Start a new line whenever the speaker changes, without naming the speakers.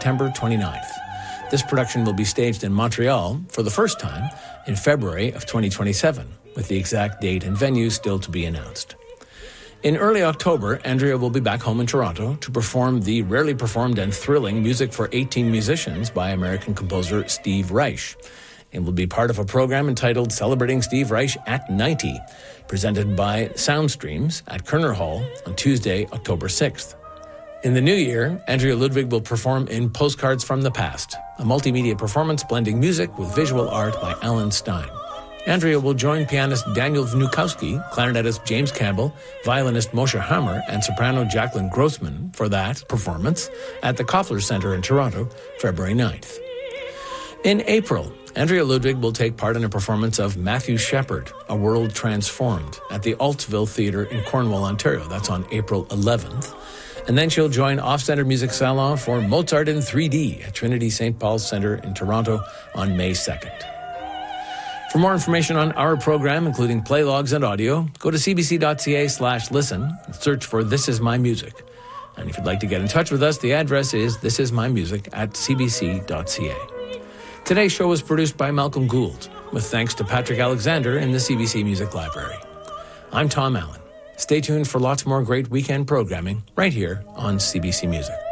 September 29th. This production will be staged in Montreal for the first time in February of 2027, with the exact date and venue still to be announced. In early October, Andrea will be back home in Toronto to perform the rarely performed and thrilling Music for 18 Musicians by American composer Steve Reich. It will be part of a program entitled Celebrating Steve Reich at 90, presented by Soundstreams at Kerner Hall on Tuesday, October 6th. In the new year, Andrea Ludwig will perform in Postcards from the Past, a multimedia performance blending music with visual art by Alan Stein. Andrea will join pianist Daniel Vnukowski, clarinetist James Campbell, violinist Moshe Hammer, and soprano Jacqueline Grossman for that performance at the Koffler Center in Toronto, February 9th. In April, Andrea Ludwig will take part in a performance of Matthew Shepard, A World Transformed, at the Altsville Theatre in Cornwall, Ontario. That's on April 11th. And then she'll join Off-Center Music Salon for Mozart in 3D at Trinity St. Paul's Centre in Toronto on May 2nd. For more information on our program, including play logs and audio, go to cbc.ca/listen and search for This Is My Music. And if you'd like to get in touch with us, the address is thisismymusic@cbc.ca. Today's show was produced by Malcolm Gould, with thanks to Patrick Alexander in the CBC Music Library. I'm Tom Allen. Stay tuned for lots more great weekend programming right here on CBC Music.